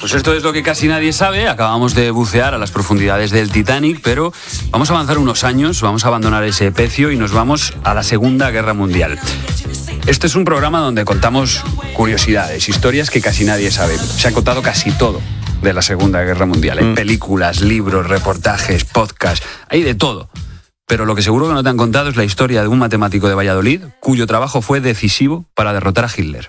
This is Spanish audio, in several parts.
Pues esto es lo que casi nadie sabe. Acabamos de bucear a las profundidades del Titanic, pero vamos a avanzar unos años, vamos a abandonar ese pecio y nos vamos a la Segunda Guerra Mundial. Este es un programa donde contamos curiosidades, historias que casi nadie sabe. Se ha contado casi todo de la Segunda Guerra Mundial. Hay películas, libros, reportajes, podcasts, hay de todo. Pero lo que seguro que no te han contado es la historia de un matemático de Valladolid cuyo trabajo fue decisivo para derrotar a Hitler.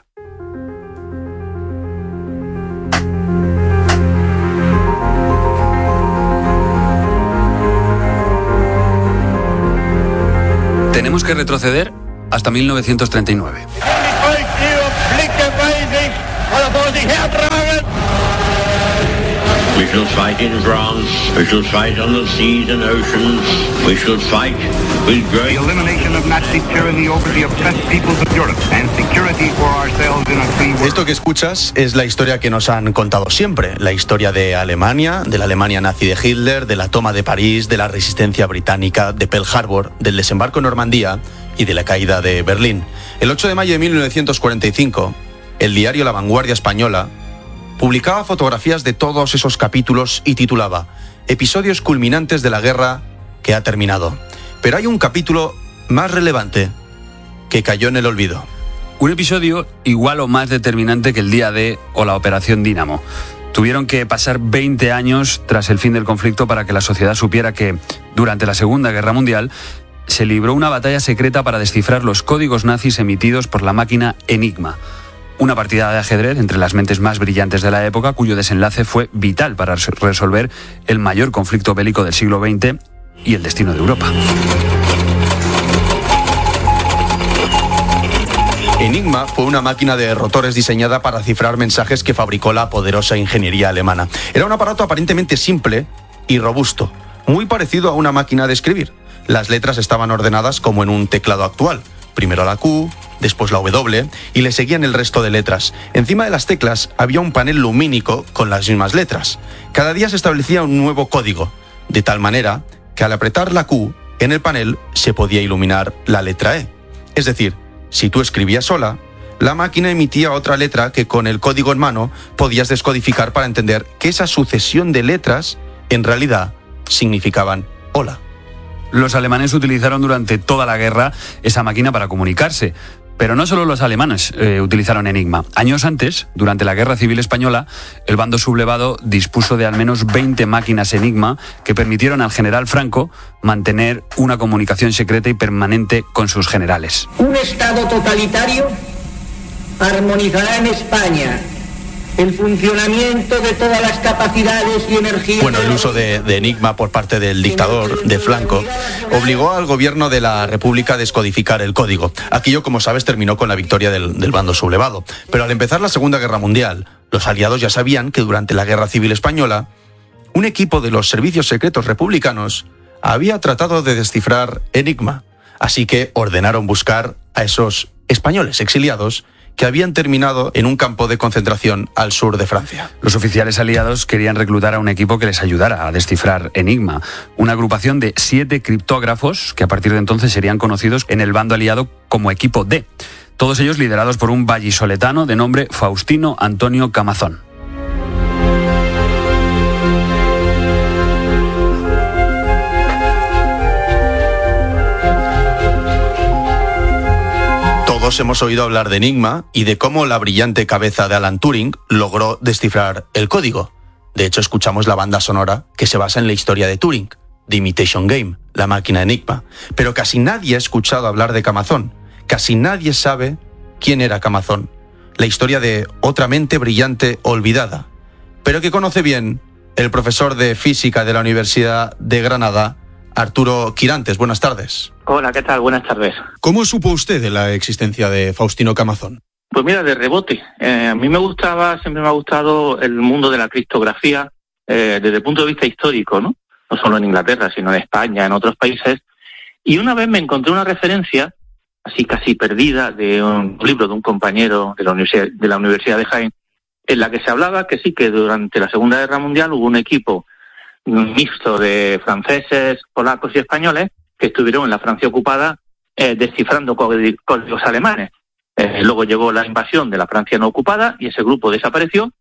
Tenemos que retroceder hasta 1939. We shall fight in France, we shall fight on the seas and oceans, we shall fight with great... The elimination of Nazi tyranny over the oppressed peoples of Europe and security for ourselves in a free world. Esto que escuchas es la historia que nos han contado siempre, la historia de Alemania, de la Alemania nazi de Hitler, de la toma de París, de la resistencia británica, de Pearl Harbor, del desembarco en Normandía y de la caída de Berlín. El 8 de mayo de 1945, el diario La Vanguardia Española publicaba fotografías de todos esos capítulos y titulaba Episodios culminantes de la guerra que ha terminado. Pero hay un capítulo más relevante que cayó en el olvido. Un episodio igual o más determinante que el día D o la Operación Dínamo. Tuvieron que pasar 20 años tras el fin del conflicto para que la sociedad supiera que, durante la Segunda Guerra Mundial, se libró una batalla secreta para descifrar los códigos nazis emitidos por la máquina Enigma. Una partida de ajedrez entre las mentes más brillantes de la época, cuyo desenlace fue vital para resolver el mayor conflicto bélico del siglo XX y el destino de Europa. Enigma fue una máquina de rotores diseñada para cifrar mensajes que fabricó la poderosa ingeniería alemana. Era un aparato aparentemente simple y robusto, muy parecido a una máquina de escribir. Las letras estaban ordenadas como en un teclado actual. Primero la Q, después la W, y le seguían el resto de letras. Encima de las teclas había un panel lumínico con las mismas letras. Cada día se establecía un nuevo código, de tal manera que al apretar la Q, en el panel se podía iluminar la letra E. Es decir, si tú escribías sola, la máquina emitía otra letra que con el código en mano podías descodificar para entender que esa sucesión de letras en realidad significaban hola. Los alemanes utilizaron durante toda la guerra esa máquina para comunicarse. Pero no solo los alemanes utilizaron Enigma. Años antes, durante la Guerra Civil Española, el bando sublevado dispuso de al menos 20 máquinas Enigma que permitieron al general Franco mantener una comunicación secreta y permanente con sus generales. Un Estado totalitario armonizará en España el funcionamiento de todas las capacidades y energías... Bueno, el uso de Enigma por parte del dictador de Franco obligó al gobierno de la República a descodificar el código. Aquello, como sabes, terminó con la victoria del bando sublevado. Pero al empezar la Segunda Guerra Mundial, los aliados ya sabían que durante la Guerra Civil Española, un equipo de los servicios secretos republicanos había tratado de descifrar Enigma. Así que ordenaron buscar a esos españoles exiliados que habían terminado en un campo de concentración al sur de Francia. Los oficiales aliados querían reclutar a un equipo que les ayudara a descifrar Enigma, una agrupación de 7 criptógrafos que a partir de entonces serían conocidos en el bando aliado como Equipo D, todos ellos liderados por un vallisoletano de nombre Faustino Antonio Camazón. Todos hemos oído hablar de Enigma y de cómo la brillante cabeza de Alan Turing logró descifrar el código. De hecho, escuchamos la banda sonora que se basa en la historia de Turing, The Imitation Game, la máquina Enigma. Pero casi nadie ha escuchado hablar de Camazón. Casi nadie sabe quién era Camazón. La historia de otra mente brillante olvidada, pero que conoce bien el profesor de física de la Universidad de Granada, Arturo Quirantes. Buenas tardes. Hola, ¿qué tal? Buenas tardes. ¿Cómo supo usted de la existencia de Faustino Camazón? Pues mira, de rebote. A mí siempre me ha gustado el mundo de la criptografía desde el punto de vista histórico, ¿no? No solo en Inglaterra, sino en España, en otros países. Y una vez me encontré una referencia, así casi perdida, de un libro de un compañero de la Universidad de Jaén, en la que se hablaba que sí, que durante la Segunda Guerra Mundial hubo un equipo mixto de franceses, polacos y españoles que estuvieron en la Francia ocupada descifrando códigos alemanes. Luego llegó la invasión de la Francia no ocupada y ese grupo desapareció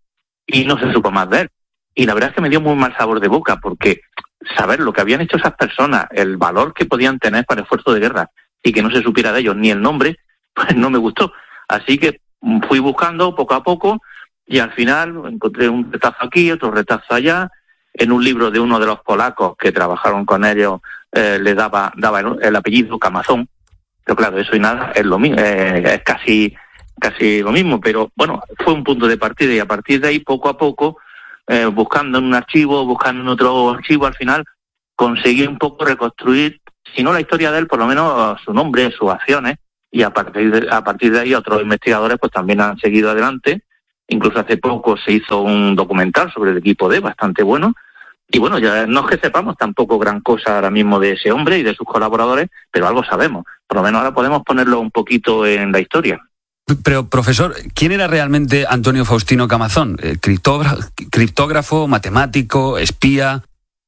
y no se supo más de él. Y la verdad es que me dio muy mal sabor de boca, porque saber lo que habían hecho esas personas, el valor que podían tener para el esfuerzo de guerra, y que no se supiera de ellos ni el nombre, pues no me gustó. Así que fui buscando poco a poco, y al final encontré un retazo aquí, otro retazo allá. En un libro de uno de los polacos que trabajaron con ellos, le daba el apellido Camazón. Pero claro, eso y nada es lo mismo, es casi lo mismo. Pero bueno, fue un punto de partida, y a partir de ahí, poco a poco, buscando en un archivo, buscando en otro archivo, al final conseguí un poco reconstruir, si no la historia de él, por lo menos su nombre, sus acciones, y a partir de ahí otros investigadores pues también han seguido adelante. Incluso hace poco se hizo un documental sobre el equipo D, bastante bueno. Y bueno, ya no es que sepamos tampoco gran cosa ahora mismo de ese hombre y de sus colaboradores, pero algo sabemos. Por lo menos ahora podemos ponerlo un poquito en la historia. Pero, profesor, ¿quién era realmente Antonio Faustino Camazón? ¿Criptógrafo, matemático, espía?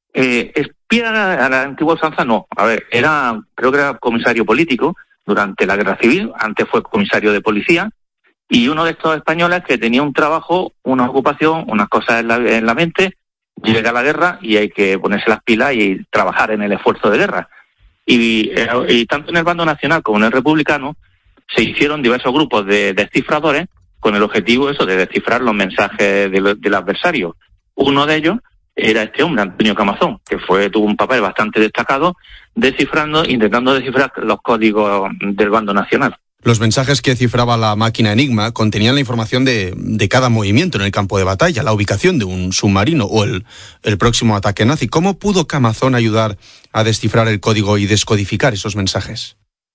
Espía a la antigua usanza no. A ver, creo que era comisario político durante la Guerra Civil, antes fue comisario de policía, y uno de estos españoles que tenía un trabajo, una ocupación, unas cosas en la mente. Llega la guerra y hay que ponerse las pilas y trabajar en el esfuerzo de guerra. Y tanto en el bando nacional como en el republicano se hicieron diversos grupos de descifradores con el objetivo de descifrar los mensajes del adversario. Uno de ellos era este hombre, Antonio Camazón, que tuvo un papel bastante destacado intentando descifrar los códigos del bando nacional. Los mensajes que cifraba la máquina Enigma contenían la información de cada movimiento en el campo de batalla, la ubicación de un submarino o el próximo ataque nazi. ¿Cómo pudo Camazón ayudar a descifrar el código y descodificar esos mensajes?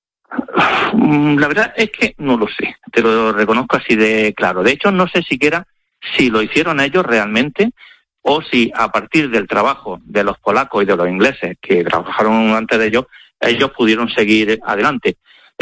La verdad es que no lo sé, te lo reconozco así de claro. De hecho, no sé siquiera si lo hicieron ellos realmente o si a partir del trabajo de los polacos y de los ingleses que trabajaron antes de ellos pudieron seguir adelante.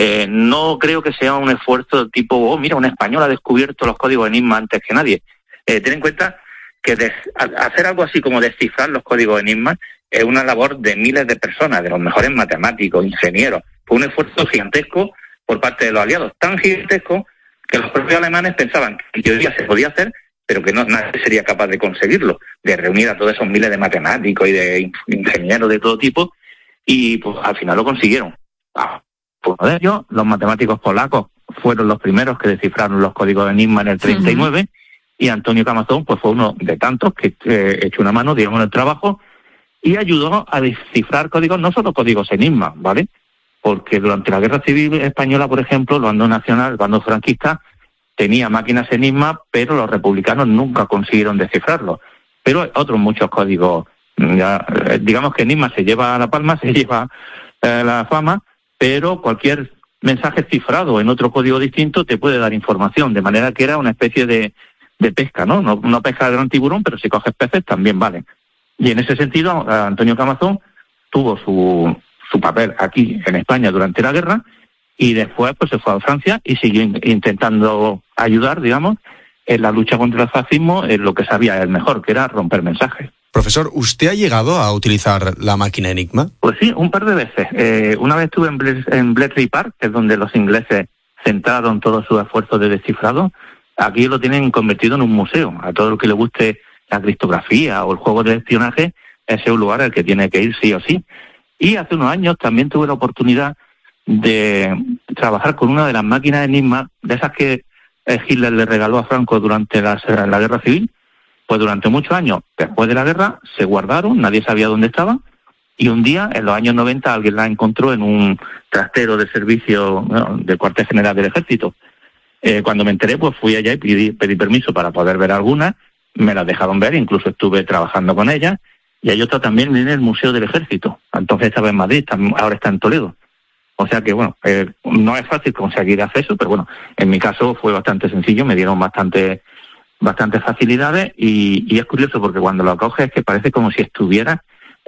No creo que sea un esfuerzo tipo, mira, un español ha descubierto los códigos Enigma antes que nadie. Ten en cuenta que hacer algo así como descifrar los códigos Enigma es una labor de miles de personas, de los mejores matemáticos, ingenieros. Fue un esfuerzo gigantesco por parte de los aliados, tan gigantesco que los propios alemanes pensaban que en teoría se podía hacer, pero que nadie sería capaz de conseguirlo, de reunir a todos esos miles de matemáticos y de ingenieros de todo tipo, y pues al final lo consiguieron. Por uno de ellos, los matemáticos polacos fueron los primeros que descifraron los códigos de Enigma en el 39, y Antonio Camazón pues fue uno de tantos que echó una mano, digamos, en el trabajo y ayudó a descifrar códigos, no solo códigos Enigma, ¿vale? Porque durante la Guerra Civil Española, por ejemplo, el bando nacional, el bando franquista, tenía máquinas Enigma, pero los republicanos nunca consiguieron descifrarlos. Pero hay otros muchos códigos. Digamos que Enigma se lleva la palma, se lleva la fama, pero cualquier mensaje cifrado en otro código distinto te puede dar información, de manera que era una especie de pesca, ¿no? No pesca de gran tiburón, pero si coges peces también vale. Y en ese sentido, Antonio Camazón tuvo su papel aquí en España durante la guerra, y después pues se fue a Francia y siguió intentando ayudar, digamos, en la lucha contra el fascismo, en lo que sabía el mejor, que era romper mensajes. Profesor, ¿usted ha llegado a utilizar la máquina Enigma? Pues sí, un par de veces. Una vez estuve en Bletchley Park, que es donde los ingleses centraron todo su esfuerzo de descifrado. Aquí lo tienen convertido en un museo. A todo el que le guste la criptografía o el juego de espionaje, ese es un lugar al que tiene que ir sí o sí. Y hace unos años también tuve la oportunidad de trabajar con una de las máquinas Enigma, de esas que Hitler le regaló a Franco durante la Guerra Civil. Pues durante muchos años, después de la guerra, se guardaron, nadie sabía dónde estaban, y un día, en los años 90, alguien la encontró en un trastero de servicio del cuartel general del ejército. Cuando me enteré, pues fui allá y pedí permiso para poder ver algunas, me las dejaron ver, incluso estuve trabajando con ellas, y hay otra también en el Museo del Ejército. Entonces estaba en Madrid, ahora está en Toledo. O sea que, bueno, no es fácil conseguir acceso, pero bueno, en mi caso fue bastante sencillo, me dieron bastantes facilidades, y es curioso porque cuando lo coges es que parece como si estuviera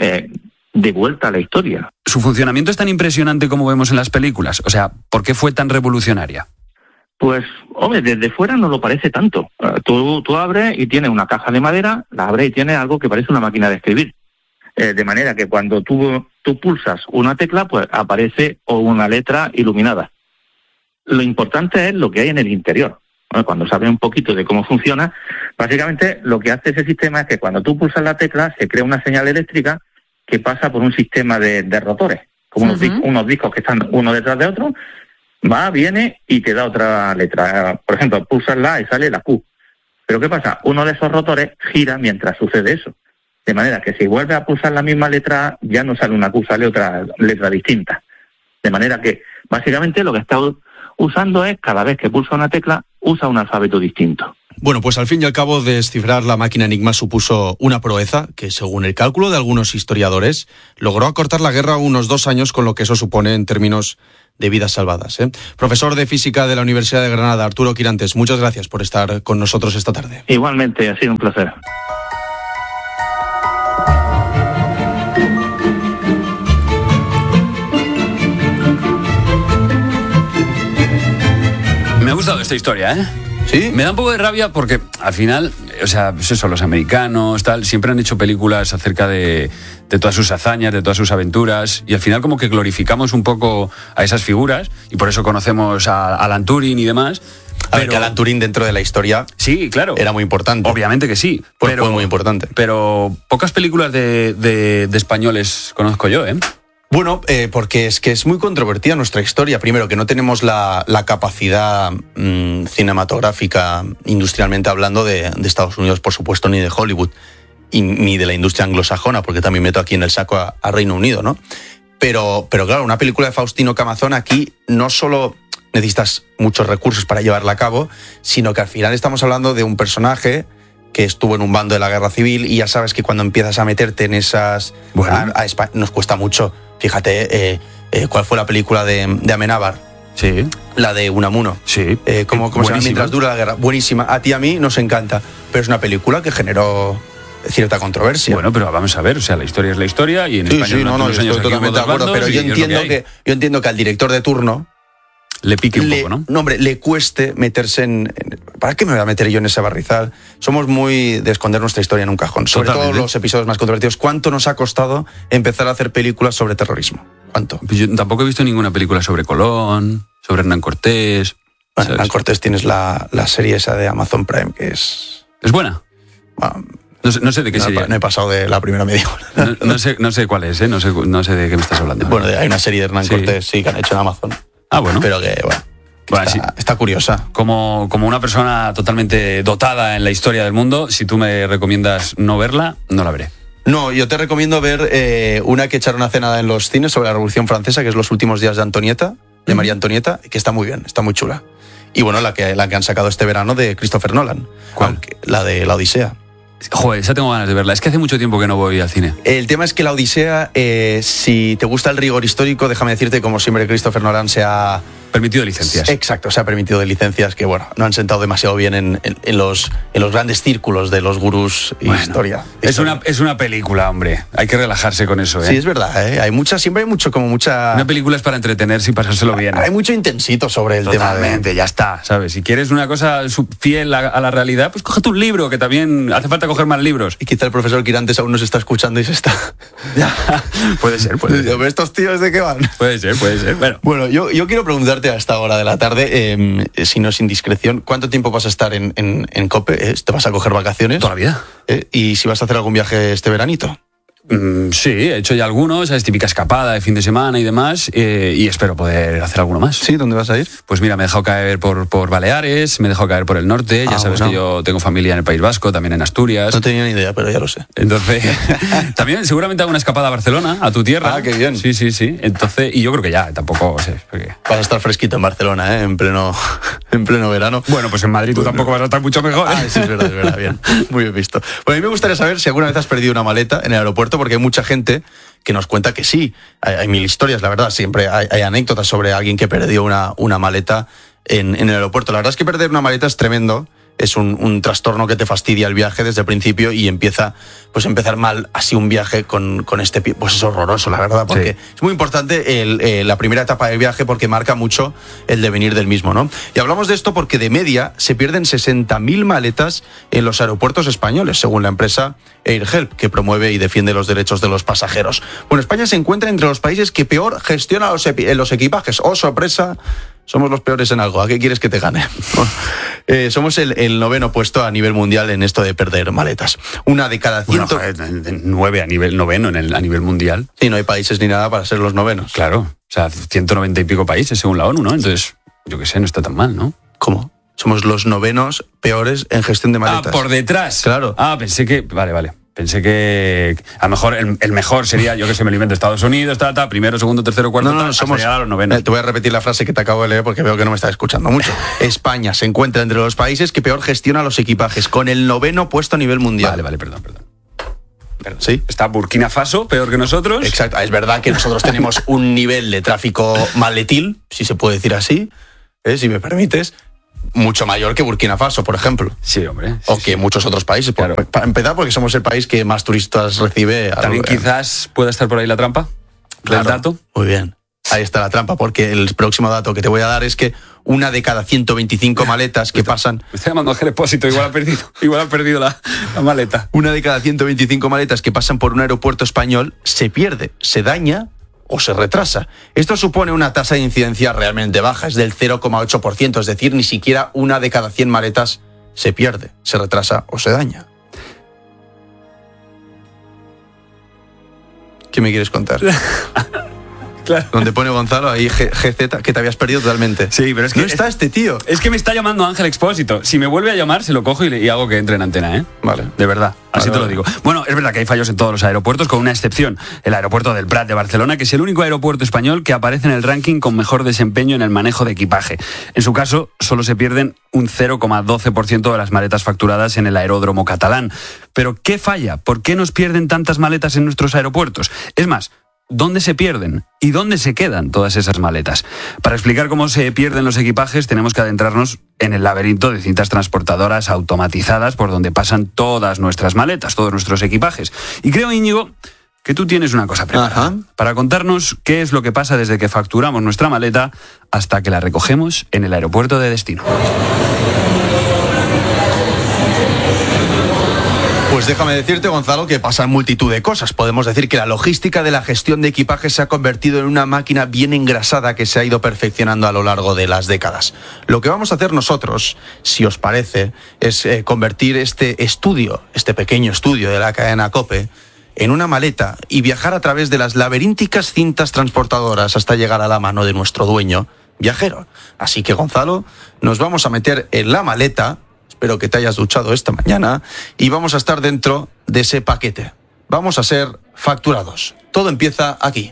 de vuelta a la historia. ¿Su funcionamiento es tan impresionante como vemos en las películas? O sea, ¿por qué fue tan revolucionaria? Pues, hombre, desde fuera no lo parece tanto. Tú abres y tienes una caja de madera, la abres y tienes algo que parece una máquina de escribir. De manera que cuando tú pulsas una tecla, pues aparece una letra iluminada. Lo importante es lo que hay en el interior. Cuando sabes un poquito de cómo funciona, Básicamente lo que hace ese sistema es que cuando tú pulsas la tecla se crea una señal eléctrica que pasa por un sistema de rotores, como unos discos que están uno detrás de otro, va, viene y te da otra letra. Por ejemplo, pulsas la y sale la Q. Pero ¿qué pasa? Uno de esos rotores gira mientras sucede eso. De manera que si vuelves a pulsar la misma letra, ya no sale una Q, sale otra letra distinta. De manera que, básicamente, lo que está usando es, cada vez que pulsa una tecla, usa un alfabeto distinto. Bueno, pues al fin y al cabo, descifrar la máquina Enigma supuso una proeza que, según el cálculo de algunos historiadores, logró acortar la guerra unos 2 años, con lo que eso supone en términos de vidas salvadas. Profesor de Física de la Universidad de Granada, Arturo Quirantes, muchas gracias por estar con nosotros esta tarde. Igualmente, ha sido un placer. Me ha gustado esta historia, ¿eh? ¿Sí? Me da un poco de rabia porque al final, o sea, pues eso, los americanos, tal, siempre han hecho películas acerca de todas sus hazañas, de todas sus aventuras, y al final como que glorificamos un poco a esas figuras, y por eso conocemos a Alan Turing y demás. A ver, que Alan Turing dentro de la historia, sí, claro, era muy importante. Obviamente que sí. Fue muy importante. Pero pocas películas de españoles conozco yo, ¿eh? Bueno, porque es que es muy controvertida nuestra historia. Primero, que no tenemos la capacidad cinematográfica, industrialmente hablando, de Estados Unidos, por supuesto, ni de Hollywood, ni de la industria anglosajona, porque también meto aquí en el saco a Reino Unido, ¿no? Pero claro, una película de Faustino Camazón aquí no solo necesitas muchos recursos para llevarla a cabo, sino que al final estamos hablando de un personaje que estuvo en un bando de la guerra civil, y ya sabes que cuando empiezas a meterte en esas... Bueno, a España nos cuesta mucho. Fíjate, ¿cuál fue la película de Amenábar? Sí. La de Unamuno. Sí. ¿Cómo se llama? Mientras dura la guerra. Buenísima. A ti y a mí nos encanta. Pero es una película que generó cierta controversia. Bueno, pero vamos a ver, o sea, la historia es la historia, y en España sí, no, estoy totalmente de acuerdo, pero yo entiendo que al director de turno le pique un poco, ¿no? No, hombre, le cueste meterse en... ¿Para qué me voy a meter yo en ese barrizal? Somos muy de esconder nuestra historia en un cajón. Sobre todo los episodios más controvertidos. ¿Cuánto nos ha costado empezar a hacer películas sobre terrorismo? ¿Cuánto? Pues yo tampoco he visto ninguna película sobre Colón, sobre Hernán Cortés. Bueno, Hernán Cortés tienes la serie esa de Amazon Prime, que es... ¿Es buena? Bueno, no sé de qué serie. No he pasado de la primera media hora. No sé cuál es, ¿eh? No sé de qué me estás hablando. Bueno, hay una serie de Hernán Cortés, sí, que han hecho en Amazon. Ah, bueno. Pero que, está curiosa. Como una persona totalmente dotada en la historia del mundo, si tú me recomiendas no verla, no la veré. No, yo te recomiendo ver una que echaron hace nada en los cines sobre la Revolución Francesa, que es Los últimos días de Antonieta, de María Antonieta, que está muy bien, está muy chula. Y bueno, la que han sacado este verano de Christopher Nolan. ¿Cuál? La de La Odisea. Joder, esa tengo ganas de verla. Es que hace mucho tiempo que no voy al cine. El tema es que La Odisea, si te gusta el rigor histórico, déjame decirte, como siempre, Christopher Nolan se ha... permitido licencias. Exacto, se ha permitido de licencias que, bueno, no han sentado demasiado bien en los grandes círculos de los gurús y historia. Es una película, hombre. Hay que relajarse con eso, ¿eh? Sí, es verdad, ¿eh? Siempre hay mucha... Una película es para entretenerse y pasárselo bien. Hay mucho intensito sobre el tema. Totalmente, ya está, ¿sabes? Si quieres una cosa fiel a la realidad, pues cógete un libro, que también hace falta coger más libros. Y quizá el profesor Quirantes aún nos está escuchando y se está... Puede ser. ¿Estos tíos de qué van? Puede ser. Bueno, yo quiero preguntarte a esta hora de la tarde, si no es indiscreción, ¿cuánto tiempo vas a estar en COPE? ¿Te vas a coger vacaciones? Toda la vida. ¿Y si vas a hacer algún viaje este veranito? Sí, he hecho ya algunos, es típica escapada de fin de semana y demás, y espero poder hacer alguno más. ¿Sí? ¿Dónde vas a ir? Pues mira, me he dejado caer por Baleares, me he dejado caer por el norte, ya sabes que yo tengo familia en el País Vasco, también en Asturias. No tenía ni idea, pero ya lo sé. Entonces, también seguramente hago una escapada a Barcelona, a tu tierra. Ah, qué bien. Sí. Entonces, y yo creo que ya, tampoco sé. Porque... Vas a estar fresquito en Barcelona, en pleno verano. Bueno, pues en Madrid tú tampoco vas a estar mucho mejor. Sí, es verdad, bien. Muy bien visto. Bueno, a mí me gustaría saber si alguna vez has perdido una maleta en el aeropuerto, porque hay mucha gente que nos cuenta que sí. Hay mil historias, la verdad. Siempre hay anécdotas sobre alguien que perdió una maleta en el aeropuerto. La verdad es que perder una maleta es tremendo. Es un trastorno que te fastidia el viaje desde el principio y empezar mal así un viaje con este pie. Pues es horroroso, la verdad, porque es muy importante la primera etapa del viaje, porque marca mucho el devenir del mismo, ¿no? Y hablamos de esto porque de media se pierden 60.000 maletas en los aeropuertos españoles, según la empresa AirHelp, que promueve y defiende los derechos de los pasajeros. Bueno, España se encuentra entre los países que peor gestiona los equipajes. ¡Oh, sorpresa! somos los peores en algo. ¿A qué quieres que te gane? Somos el 9º puesto a nivel mundial en esto de perder maletas. Una de cada 100... Bueno, 9 a nivel noveno a nivel mundial. Sí, no hay países ni nada para ser los 9º. Claro, o sea, 190 y pico países según la ONU, ¿no? Entonces, yo qué sé, no está tan mal, ¿no? ¿Cómo? Somos los 9º peores en gestión de maletas. Ah, por detrás. Claro. Ah, pensé que... Vale. Pensé que a lo mejor el mejor sería, yo que sé, me lo invento, Estados Unidos, primero, segundo, tercero, cuarto, somos hasta llegar a los 9. Te voy a repetir la frase que te acabo de leer porque veo que no me estás escuchando mucho. España se encuentra entre los países que peor gestiona los equipajes, con el 9º puesto a nivel mundial. Vale, perdón. ¿Sí? Está Burkina Faso, peor que nosotros. Exacto, es verdad que nosotros tenemos un nivel de tráfico maletil, si se puede decir así, si me permites, mucho mayor que Burkina Faso, por ejemplo. Sí, hombre. O que muchos otros países. Claro. Para empezar, porque somos el país que más turistas recibe. También quizás pueda estar por ahí la trampa del dato. Muy bien. Ahí está la trampa, porque el próximo dato que te voy a dar es que una de cada 125 maletas que pasan... Me está llamando Ángel Expósito, igual ha perdido la maleta. Una de cada 125 maletas que pasan por un aeropuerto español se pierde, se daña o se retrasa. Esto supone una tasa de incidencia realmente baja, es del 0,8%, es decir, ni siquiera una de cada 100 maletas se pierde, se retrasa o se daña. ¿Qué me quieres contar? Claro. Donde pone Gonzalo, ahí GZ, que te habías perdido totalmente. Sí, pero es que... No está este tío. Es que me está llamando Ángel Expósito. Si me vuelve a llamar, se lo cojo y hago que entre en antena, ¿eh? Vale. De verdad, así vale, te lo digo. Bueno, es verdad que hay fallos en todos los aeropuertos, con una excepción. El aeropuerto del Prat de Barcelona, que es el único aeropuerto español que aparece en el ranking con mejor desempeño en el manejo de equipaje. En su caso, solo se pierden un 0,12% de las maletas facturadas en el aeródromo catalán. Pero, ¿qué falla? ¿Por qué nos pierden tantas maletas en nuestros aeropuertos? Es más, ¿dónde se pierden? ¿Y dónde se quedan todas esas maletas? Para explicar cómo se pierden los equipajes, tenemos que adentrarnos en el laberinto de cintas transportadoras automatizadas por donde pasan todas nuestras maletas, todos nuestros equipajes. Y creo, Íñigo, que tú tienes una cosa preparada. Ajá. Para contarnos qué es lo que pasa desde que facturamos nuestra maleta hasta que la recogemos en el aeropuerto de destino. Pues déjame decirte, Gonzalo, que pasan multitud de cosas. Podemos decir que la logística de la gestión de equipajes se ha convertido en una máquina bien engrasada que se ha ido perfeccionando a lo largo de las décadas. Lo que vamos a hacer nosotros, si os parece, es convertir este pequeño estudio de la cadena COPE, en una maleta y viajar a través de las laberínticas cintas transportadoras hasta llegar a la mano de nuestro dueño viajero. Así que, Gonzalo, nos vamos a meter en la maleta. Espero que te hayas duchado esta mañana y vamos a estar dentro de ese paquete. Vamos a ser facturados. Todo empieza aquí.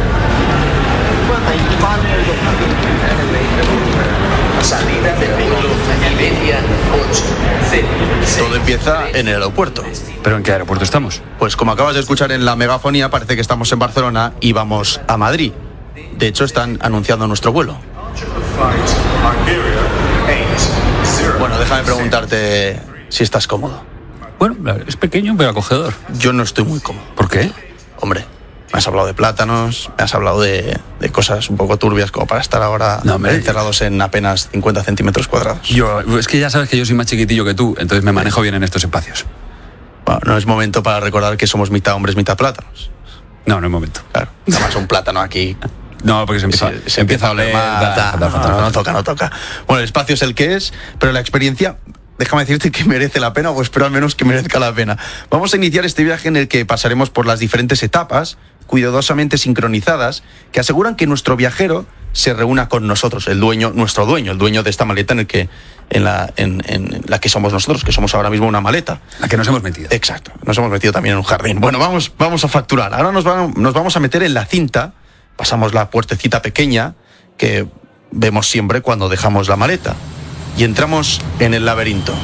Salida del vuelo Iberia 8. Todo empieza en el aeropuerto. ¿Pero en qué aeropuerto estamos? Pues como acabas de escuchar en la megafonía, parece que estamos en Barcelona y vamos a Madrid. De hecho, están anunciando nuestro vuelo. Bueno, déjame preguntarte si estás cómodo. Bueno, es pequeño pero acogedor. Yo no estoy muy cómodo. ¿Por qué? Hombre, me has hablado de plátanos, me has hablado de cosas un poco turbias como para estar ahora encerrados en apenas 50 centímetros cuadrados. Es que ya sabes que yo soy más chiquitillo que tú, entonces me manejo bien en estos espacios. Bueno, no es momento para recordar que somos mitad hombres, mitad plátanos. No es momento. Claro, además un plátano aquí... No, porque se empieza a oler. No toca. Bueno, el espacio es el que es, pero la experiencia, déjame decirte que merece la pena, o espero al menos que merezca la pena. Vamos a iniciar este viaje en el que pasaremos por las diferentes etapas, cuidadosamente sincronizadas, que aseguran que nuestro viajero se reúna con nosotros, el dueño de esta maleta en la que somos nosotros, que somos ahora mismo una maleta. La que nos hemos metido. Exacto, nos hemos metido también en un jardín. Bueno, vamos a facturar. Ahora nos vamos a meter en la cinta. Pasamos la puertecita pequeña que vemos siempre cuando dejamos la maleta y entramos en el laberinto.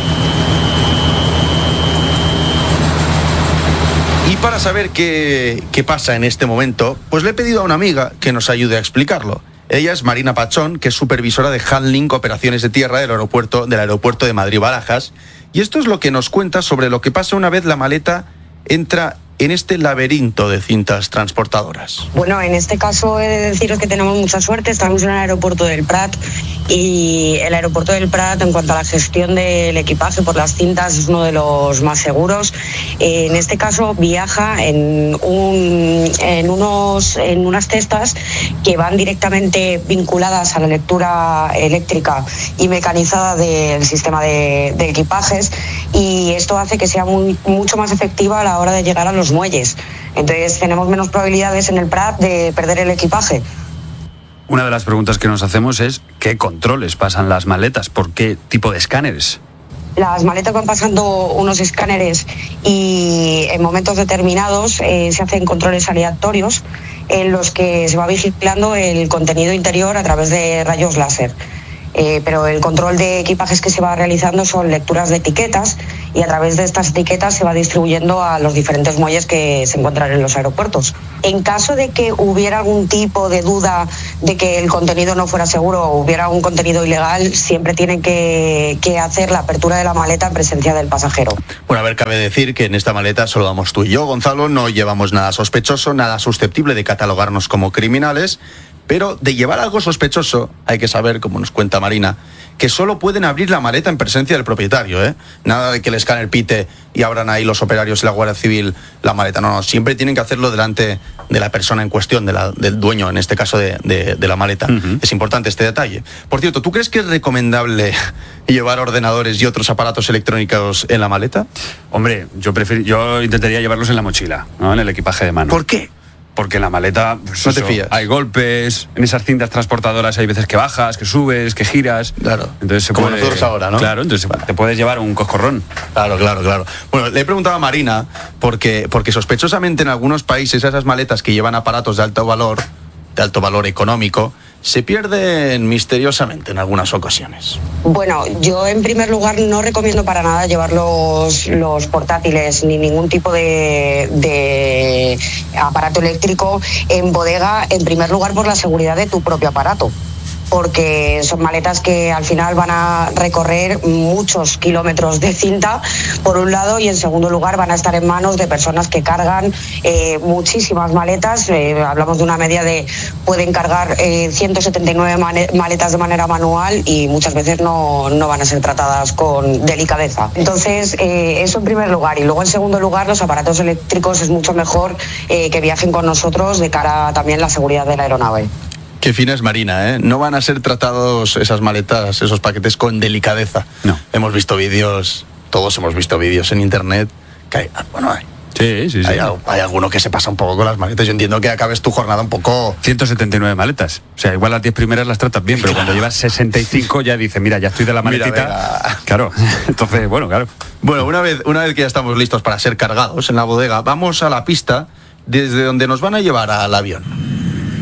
Y para saber qué pasa en este momento, pues le he pedido a una amiga que nos ayude a explicarlo. Ella es Marina Pachón, que es supervisora de Handling Operaciones de Tierra del aeropuerto de Madrid-Barajas. Y esto es lo que nos cuenta sobre lo que pasa una vez la maleta entra en este laberinto de cintas transportadoras? Bueno, en este caso he de deciros que tenemos mucha suerte. Estamos en el aeropuerto del Prat y el aeropuerto del Prat, en cuanto a la gestión del equipaje por las cintas, es uno de los más seguros. En este caso viaja en unas cestas que van directamente vinculadas a la lectura eléctrica y mecanizada del sistema de equipajes, y esto hace que sea mucho más efectiva a la hora de llegar a los muelles. Entonces tenemos menos probabilidades en el Prat de perder el equipaje. Una de las preguntas que nos hacemos es ¿qué controles pasan las maletas? ¿Por qué tipo de escáneres? Las maletas van pasando unos escáneres y en momentos determinados se hacen controles aleatorios en los que se va vigilando el contenido interior a través de rayos láser. Pero el control de equipajes que se va realizando son lecturas de etiquetas, y a través de estas etiquetas se va distribuyendo a los diferentes muelles que se encuentran en los aeropuertos. En caso de que hubiera algún tipo de duda de que el contenido no fuera seguro o hubiera un contenido ilegal, siempre tienen que hacer la apertura de la maleta en presencia del pasajero. Bueno, a ver, cabe decir que en esta maleta solo vamos tú y yo, Gonzalo, no llevamos nada sospechoso, nada susceptible de catalogarnos como criminales. Pero de llevar algo sospechoso hay que saber, como nos cuenta Marina, que solo pueden abrir la maleta en presencia del propietario, ¿eh? Nada de que el escáner pite y abran ahí los operarios y la Guardia Civil la maleta. No, siempre tienen que hacerlo delante de la persona en cuestión, del dueño, en este caso de la maleta. Uh-huh. Es importante este detalle. Por cierto, ¿tú crees que es recomendable llevar ordenadores y otros aparatos electrónicos en la maleta? Hombre, yo intentaría llevarlos en la mochila, ¿no? En el equipaje de mano. ¿Por qué? Porque en la maleta pues no te fías. Hay golpes, en esas cintas transportadoras hay veces que bajas, que subes, que giras. Claro. Entonces como nosotros ahora, ¿no? Claro, entonces te puedes llevar un coscorrón. Claro. Bueno, le he preguntado a Marina porque sospechosamente en algunos países esas maletas que llevan aparatos de alto valor económico, se pierden misteriosamente en algunas ocasiones. Bueno, yo en primer lugar no recomiendo para nada llevar los portátiles ni ningún tipo de aparato eléctrico en bodega, en primer lugar por la seguridad de tu propio aparato, porque son maletas que al final van a recorrer muchos kilómetros de cinta, por un lado, y en segundo lugar van a estar en manos de personas que cargan muchísimas maletas. Hablamos de una media pueden cargar 179 maletas de manera manual, y muchas veces no van a ser tratadas con delicadeza. Entonces, eso en primer lugar. Y luego en segundo lugar, los aparatos eléctricos es mucho mejor que viajen con nosotros de cara también a la seguridad de la aeronave. Qué fina es Marina, ¿eh? No van a ser tratados esas maletas, esos paquetes con delicadeza. No. Hemos visto vídeos, todos hemos visto vídeos en internet, que hay. Sí. Hay alguno que se pasa un poco con las maletas. Yo entiendo que acabes tu jornada un poco... 179 maletas. O sea, igual las 10 primeras las tratas bien, pero cuando llevas 65 ya dices, mira, ya estoy de la maletita. Claro. Entonces, bueno, claro. Bueno, una vez que ya estamos listos para ser cargados en la bodega, vamos a la pista desde donde nos van a llevar al avión.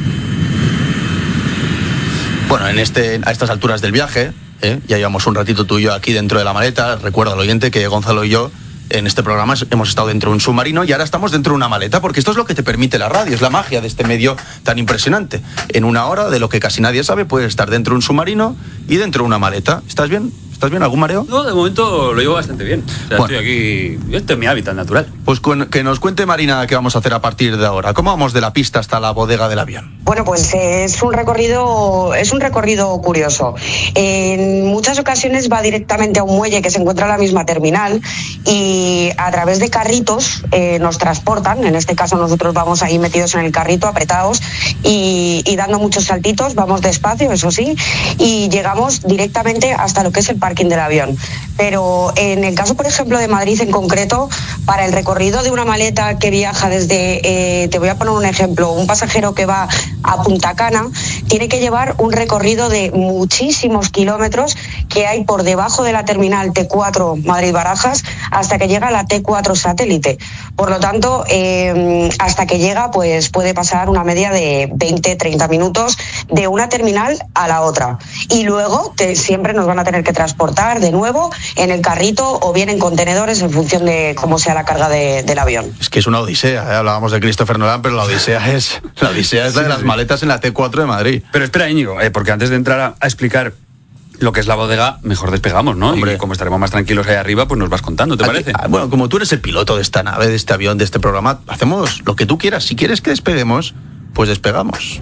Bueno, a estas alturas del viaje, ya llevamos un ratito tú y yo aquí dentro de la maleta. Recuerda al oyente que Gonzalo y yo en este programa hemos estado dentro de un submarino y ahora estamos dentro de una maleta, porque esto es lo que te permite la radio, es la magia de este medio tan impresionante. En una hora, de lo que casi nadie sabe, puedes estar dentro de un submarino y dentro de una maleta. ¿Estás bien? ¿Estás bien? ¿Algún mareo? No, de momento lo llevo bastante bien. O sea, estoy aquí... Este es mi hábitat natural. Pues que nos cuente Marina qué vamos a hacer a partir de ahora. ¿Cómo vamos de la pista hasta la bodega del avión? Bueno, pues es un recorrido curioso. En muchas ocasiones va directamente a un muelle que se encuentra en la misma terminal, y a través de carritos nos transportan. En este caso nosotros vamos ahí metidos en el carrito, apretados y dando muchos saltitos. Vamos despacio, eso sí, y llegamos directamente hasta lo que es el parking del avión. Pero en el caso, por ejemplo, de Madrid en concreto, para el recorrido de una maleta que viaja desde, te voy a poner un ejemplo, un pasajero que va a Punta Cana, tiene que llevar un recorrido de muchísimos kilómetros que hay por debajo de la terminal T4 Madrid-Barajas hasta que llega a la T4 Satélite. Por lo tanto, hasta que llega, pues puede pasar una media de 20-30 minutos de una terminal a la otra. Y luego siempre nos van a tener que transportar de nuevo en el carrito o bien en contenedores en función de cómo sea la carga del avión. Es que es una odisea, ¿eh? Hablábamos de Christopher Nolan, pero la odisea es la de las maletas en la T4 de Madrid. Pero espera, Íñigo, porque antes de entrar a explicar lo que es la bodega, mejor despegamos, ¿no? Hombre. Y como estaremos más tranquilos ahí arriba, pues nos vas contando, ¿te parece? Bueno, como tú eres el piloto de esta nave, de este avión, de este programa, hacemos lo que tú quieras. Si quieres que despeguemos, pues despegamos.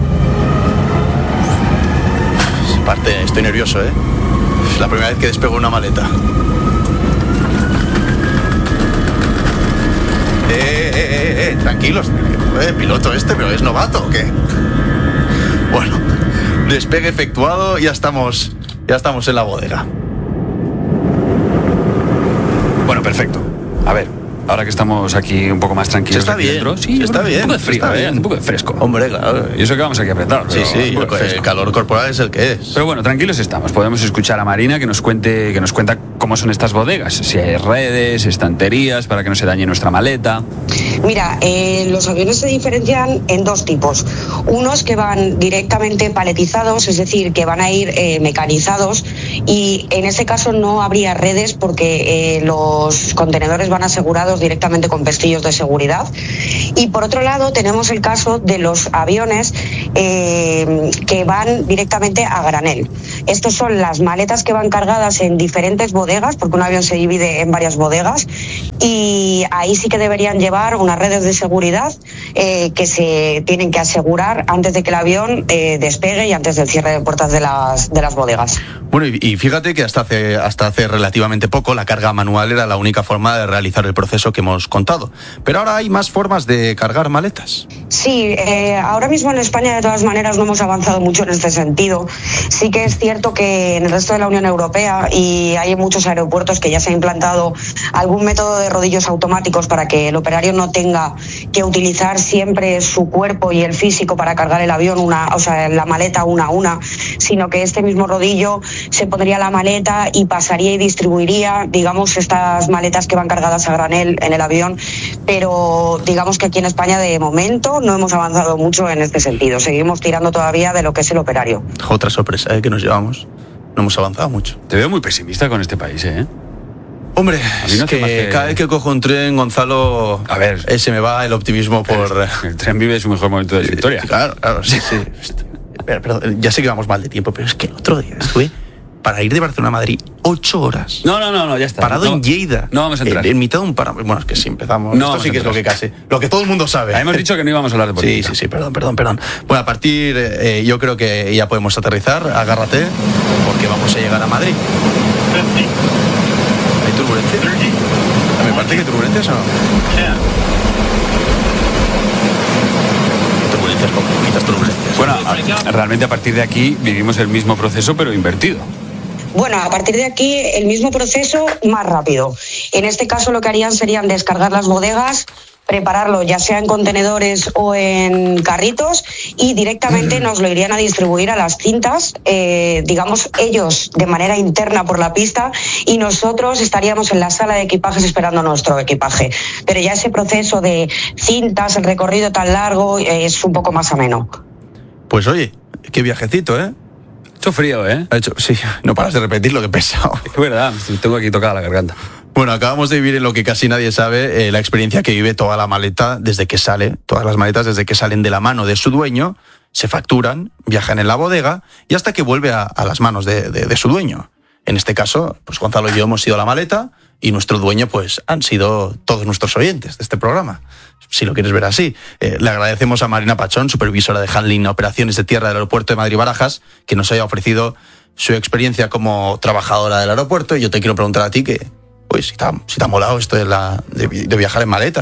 Aparte, estoy nervioso, ¿eh? Es la primera vez que despego una maleta. Tranquilos. Piloto pero ¿es novato o qué? Bueno, despegue efectuado, ya estamos en la bodega. Bueno, perfecto. A ver, ahora que estamos aquí un poco más tranquilos Está aquí bien, dentro, sí, está bien, un poco de frío, está bien. un poco de fresco. Hombre, claro. Y eso que vamos aquí apretados. Sí, pero un poco de el fresco. calor corporal es el que es. Pero bueno, tranquilos estamos. Podemos escuchar a Marina que nos cuenta cómo son estas bodegas. Si hay redes, estanterías, para que no se dañe nuestra maleta. Mira, los aviones se diferencian en dos tipos. Unos que van directamente paletizados, es decir, que van a ir mecanizados, y en ese caso no habría redes porque los contenedores van asegurados directamente con pestillos de seguridad. Y por otro lado tenemos el caso de los aviones que van directamente a granel. Estos son las maletas que van cargadas en diferentes bodegas, porque un avión se divide en varias bodegas, y ahí sí que deberían llevar unas redes de seguridad que se tienen que asegurar antes de que el avión despegue y antes del cierre de puertas de las bodegas. Bueno, y fíjate que hasta hace relativamente poco la carga manual era la única forma de realizar el proceso que hemos contado. Pero ahora hay más formas de cargar maletas. Sí, ahora mismo en España de todas maneras no hemos avanzado mucho en este sentido. Sí que es cierto que en el resto de la Unión Europea y hay en muchos aeropuertos que ya se ha implantado algún método de rodillos automáticos para que el operario no tenga que utilizar siempre su cuerpo y el físico para cargar el avión, la maleta una a una, sino que este mismo rodillo se pondría la maleta y pasaría y distribuiría, digamos, estas maletas que van cargadas a granel en el avión. Pero digamos que aquí en España de momento no hemos avanzado mucho en este sentido. Seguimos tirando todavía de lo que es el operario. Otra sorpresa que nos llevamos. No hemos avanzado mucho. Te veo muy pesimista con este país, ¿eh? Hombre, A mí no es te que cada vez que cojo un tren, Gonzalo, A ver. se me va el optimismo por... El tren vive su mejor momento de su historia. Claro, sí. Perdón, ya sé que vamos mal de tiempo, pero es que el otro día estuve para ir de Barcelona a Madrid 8 horas. No, ya está. Parado No, en Lleida. No vamos a entrar. En mitad de un parado. Bueno, es que si empezamos. No esto vamos sí a que es lo que entrar. lo que todo el mundo sabe. Hemos dicho que no íbamos a hablar de política. Sí, perdón. Bueno, a partir, yo creo que ya podemos aterrizar. Agárrate, porque vamos a llegar a Madrid. ¿Hay turbulencias? Me parece que hay turbulencias o no. Turbulencias, poquitas turbulencias. Bueno, realmente a partir de aquí vivimos el mismo proceso, pero invertido. Bueno, a partir de aquí el mismo proceso más rápido. En este caso lo que harían serían descargar las bodegas, prepararlo ya sea en contenedores o en carritos y directamente nos lo irían a distribuir a las cintas, digamos ellos de manera interna por la pista y nosotros estaríamos en la sala de equipajes esperando nuestro equipaje. Pero ya ese proceso de cintas, el recorrido tan largo es un poco más ameno. Pues oye, qué viajecito, ¿eh? Ha hecho frío, ¿eh? Sí, no paras de repetir lo que he pesado. Es verdad, tengo aquí tocada la garganta. Bueno, acabamos de vivir en lo que casi nadie sabe, la experiencia que vive toda la maleta desde que sale, todas las maletas desde que salen de la mano de su dueño, se facturan, viajan en la bodega y hasta que vuelve a las manos de su dueño. En este caso, pues Gonzalo y yo hemos sido la maleta y nuestro dueño pues han sido todos nuestros oyentes de este programa, si lo quieres ver así. Le agradecemos a Marina Pachón, supervisora de handling operaciones de tierra del aeropuerto de Madrid-Barajas, que nos haya ofrecido su experiencia como trabajadora del aeropuerto. Y yo te quiero preguntar a ti pues si te ha molado esto de viajar en maleta.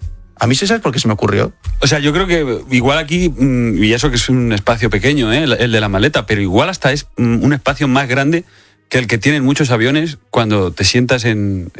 A mí sí, ¿sabes por qué se me ocurrió? O sea, yo creo que igual aquí, y eso que es un espacio pequeño, el de la maleta, pero igual hasta es un espacio más grande que el que tienen muchos aviones cuando te sientas en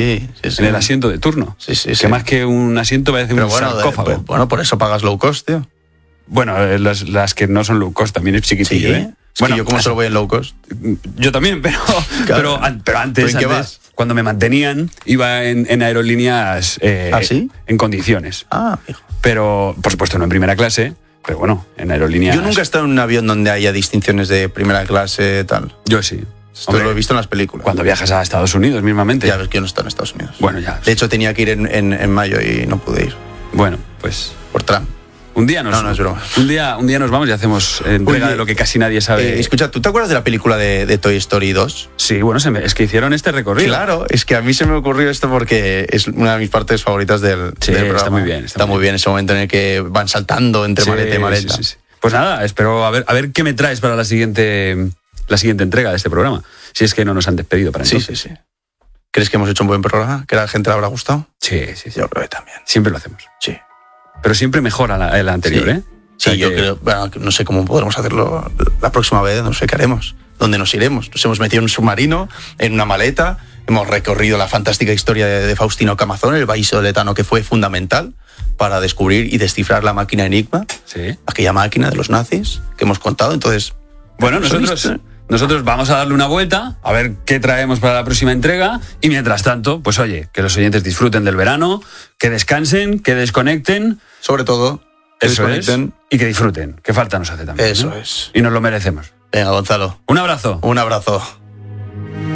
el asiento de turno. Sí. Más que un asiento parece un sarcófago. Bueno, por eso pagas low cost, tío. Bueno, las que no son low cost también es chiquitillo, ¿eh? Bueno, yo como solo voy en low cost. Yo también, pero antes, ¿en qué vas? Cuando me mantenían, iba en aerolíneas ¿Ah, sí? en condiciones. Ah, hijo. Pero, por supuesto, no en primera clase, pero bueno, en aerolíneas... Yo nunca he estado en un avión donde haya distinciones de primera clase, tal. Yo sí. Esto lo he visto en las películas. Cuando viajas a Estados Unidos mismamente. Ya ves que yo no estoy en Estados Unidos. Bueno, ya. De hecho, tenía que ir en mayo y no pude ir. Bueno, pues... Por Trump. Un día nos No es broma. Un día nos vamos y hacemos entrega de lo que casi nadie sabe. Escucha, ¿tú te acuerdas de la película de Toy Story 2? Sí, bueno, es que hicieron este recorrido. Claro, es que a mí se me ocurrió esto porque es una de mis partes favoritas del programa. Está muy bien. Está muy bien ese momento en el que van saltando entre maleta y maleta. Sí. Pues nada, espero a ver qué me traes para la siguiente entrega de este programa. Si es que no nos han despedido para entonces. Sí. ¿Crees que hemos hecho un buen programa? ¿Que a la gente le habrá gustado? Sí. Yo creo que también. Siempre lo hacemos. Sí. Pero siempre mejor a la anterior, Sí. ¿eh? Sí, yo creo, bueno, no sé cómo podremos hacerlo la próxima vez, no sé qué haremos, dónde nos iremos. Nos hemos metido en un submarino, en una maleta, hemos recorrido la fantástica historia de Faustino Camazón, el vallisoletano que fue fundamental para descubrir y descifrar la máquina Enigma, aquella máquina de los nazis que hemos contado. Entonces, bueno, nosotros vamos a darle una vuelta, a ver qué traemos para la próxima entrega, y mientras tanto, pues oye, que los oyentes disfruten del verano, que descansen, que desconecten. Sobre todo, que desconecten. Y que disfruten, que falta nos hace también. Eso es. Y nos lo merecemos. Venga, Gonzalo. Un abrazo. Un abrazo.